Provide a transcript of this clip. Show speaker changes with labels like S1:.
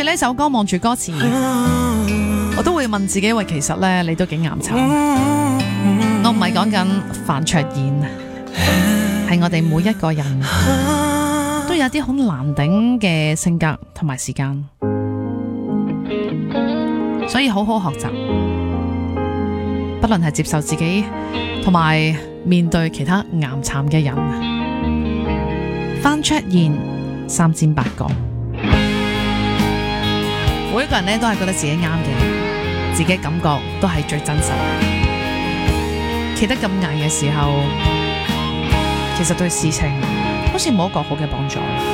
S1: 呢首歌望住歌詞，我都會問自己，喂，其實呢，你都幾岩慘。我唔係講緊范卓燕，係我哋每一個人都有啲好難頂嘅性格同埋時間，所以好好學習，不論係接受自己同埋面對其他岩慘嘅人。范卓燕三尖八角，每一個人呢都係覺得自己啱嘅，自己感覺都係最真實。企得咁硬嘅時候，其實對事情好似冇一個好嘅幫助。